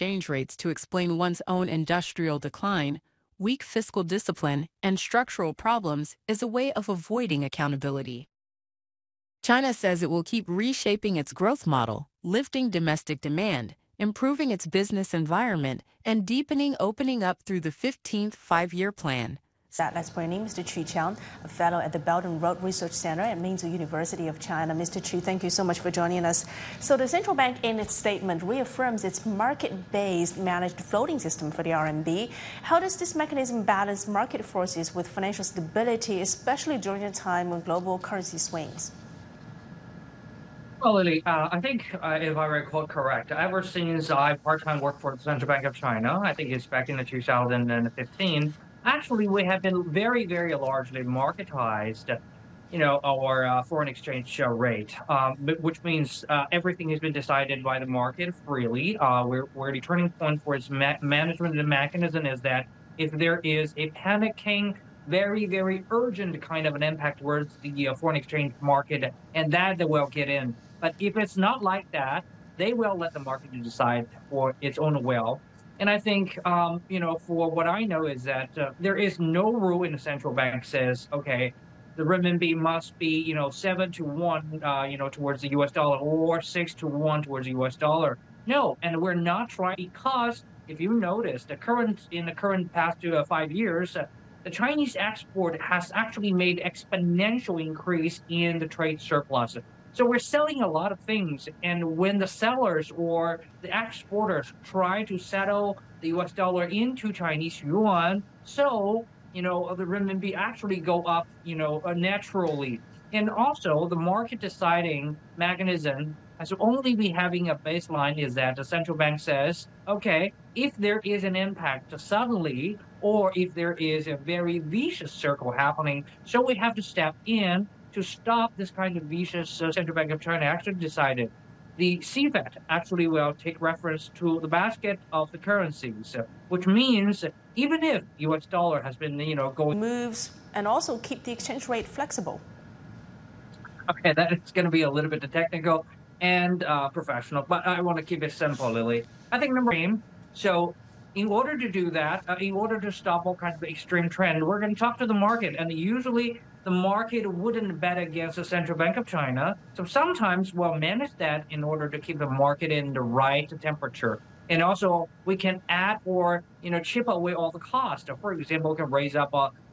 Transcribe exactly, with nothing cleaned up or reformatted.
exchange rates to explain one's own industrial decline, weak fiscal discipline, and structural problems is a way of avoiding accountability. China says it will keep reshaping its growth model, lifting domestic demand, improving its business environment, and deepening opening up through the fifteenth Five-Year Plan. That, let's bring in Mister Chu Qiang, a fellow at the Belt and Road Research Center at Minzu University of China. Mister Chu, thank you so much for joining us. So the central bank in its statement reaffirms its market-based managed floating system for the R M B. How does this mechanism balance market forces with financial stability, especially during a time when global currency swings? Well, Lily, uh, I think uh, if I recall correct, ever since I part-time worked for the Central Bank of China, I think it's back in the two thousand fifteen, actually we have been very, very largely marketized, you know, our uh, foreign exchange uh, rate, um, but- which means uh, everything has been decided by the market freely. Uh, where, where the turning point for its ma management and mechanism is that if there is a panicking, very, very urgent kind of an impact towards the uh, foreign exchange market, and that they will get in. But if it's not like that, they will let the market decide for its own will. And I think, um, you know, for what I know is that uh, there is no rule in the central bank says, okay, the renminbi must be, you know, seven to one, uh, you know, towards the U S dollar or six to one towards the U S dollar. No, and we're not trying because if you notice the current in the current past uh, five years, uh, the Chinese export has actually made exponential increase in the trade surplus. So we're selling a lot of things, and when the sellers or the exporters try to settle the U S dollar into Chinese yuan, so you know the renminbi actually go up, you know, uh, naturally. And also the market deciding mechanism has only be having a baseline is that the central bank says, okay, if there is an impact suddenly, or if there is a very vicious circle happening, so we have to step in to stop this kind of vicious uh, Central Bank of China actually decided the C F E T actually will take reference to the basket of the currencies, uh, which means even if U S dollar has been, you know, going Moves and also keep the exchange rate flexible. okay, that is going to be a little bit technical and uh, professional, but I want to keep it simple, Lily. I think number one, so in order to do that, uh, in order to stop all kinds of extreme trend, we're going to talk to the market, and usually the market wouldn't bet against the Central Bank of China. So sometimes we'll manage that in order to keep the market in the right temperature. And also we can add or, you know, chip away all the cost. For example, we can raise up uh,